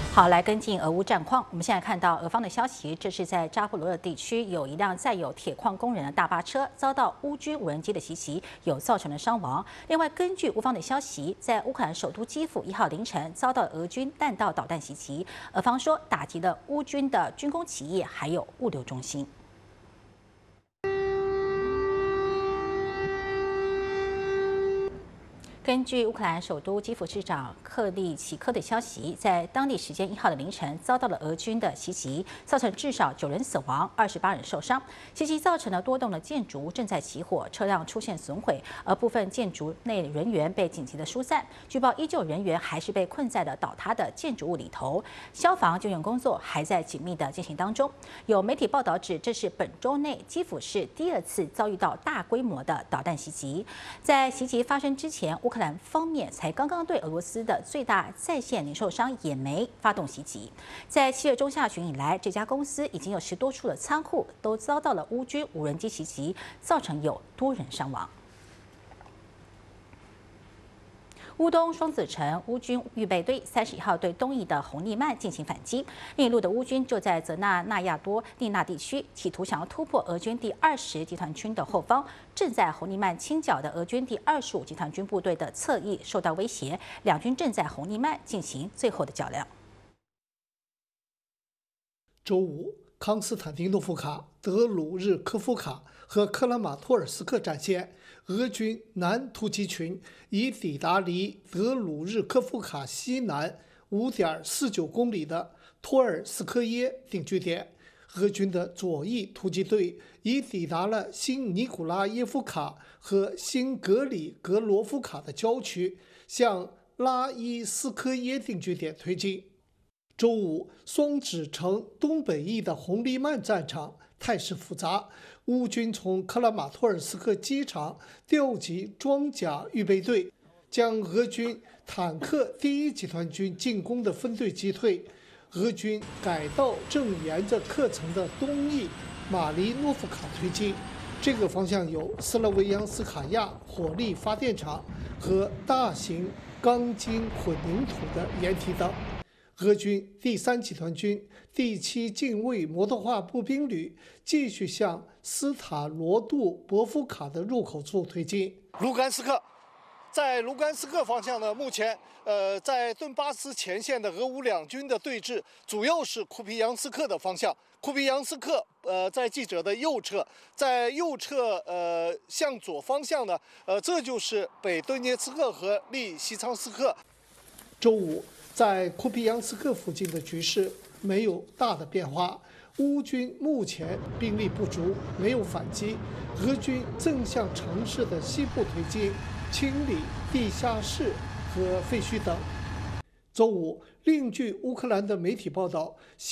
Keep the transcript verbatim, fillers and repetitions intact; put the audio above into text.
好，来跟进俄乌战况。我们现在看到俄方的消息，这是在扎波罗热地区有一辆载有铁矿工人的大巴车遭到乌军无人机的袭击，有造成了伤亡。另外，根据乌方的消息，在乌克兰首都基辅一号凌晨遭到俄军弹道导弹袭击，俄方说打击了乌军的军工企业还有物流中心。 根据乌克兰首都基辅市长克利奇科的消息，在当地时间一号的凌晨，遭到了俄军的袭击，造成至少九人死亡，二十八人受伤。袭击造成了多栋的建筑正在起火，车辆出现损毁，而部分建筑内人员被紧急的疏散。据报，依旧人员还是被困在了倒塌的建筑物里头，消防救援工作还在紧密的进行当中。有媒体报道指，这是本周内基辅市第二次遭遇到大规模的导弹袭击。在袭击发生之前，乌克兰 乌克兰方面才刚刚对俄罗斯的最大在线零售商野莓发动袭击。在七月中下旬以来，这家公司已经有十多处的仓库都遭到了乌军无人机袭击，造成有多人伤亡。 乌东双子城乌军预备队三十一号对东翼的红利曼进行反击，另一路的乌军就在泽纳纳亚多利纳地区，企图想要突破俄军第二十集团军的后方。正在红利曼清剿的俄军第二十五集团军部队的侧翼受到威胁，两军正在红利曼进行最后的较量。 周五，康斯坦丁诺夫卡、德鲁日科夫卡和克拉马托尔斯克战线，俄军南突击群已抵达离德鲁日科夫卡西南 五点四九公里的托尔斯科耶定居点。俄军的左翼突击队已抵达了新尼古拉耶夫卡和新格里格罗夫卡的郊区，向拉伊斯科耶定居点推进。 周五，双子城东北翼的红利曼战场态势复杂，乌军从克拉马托尔斯克机场调集装甲预备队，将俄军坦克第一集团军进攻的分队击退。俄军改道正沿着克城的东翼马利诺夫卡推进，这个方向有斯拉维扬斯卡亚火力发电厂和大型钢筋混凝土的掩体等。 俄军第三集团军第七近卫摩托化步兵旅继续向斯塔罗杜博夫卡的入口处推进。卢甘斯克，在卢甘斯克方向呢，目前呃在顿巴斯前线的俄乌两军的对峙，主要是库皮扬斯克的方向。库皮扬斯克呃在记者的右侧，在右侧呃向左方向呢，呃这就是北顿涅茨克和利西昌斯克。周五， 在库皮扬斯克附近的局势没有大的变化，乌军目前兵力不足，没有反击。俄军正向城市的西部推进，清理地下室和废墟等。周五，另据乌克兰的媒体报道，